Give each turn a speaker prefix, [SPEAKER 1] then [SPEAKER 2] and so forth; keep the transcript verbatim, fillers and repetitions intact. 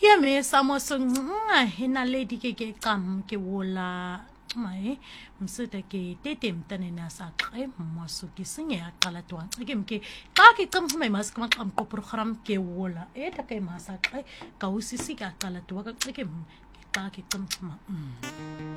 [SPEAKER 1] ya me sa mo so nga hina lady ke ke qam ke wola mai msita ke tete mtane na sa qe mo so ke singe aqala twa ke mke xa ke qam mai mas ka qam ko program ke wola e ta ke masa qe ka usisi ka aqala twa ka ke xa ke qam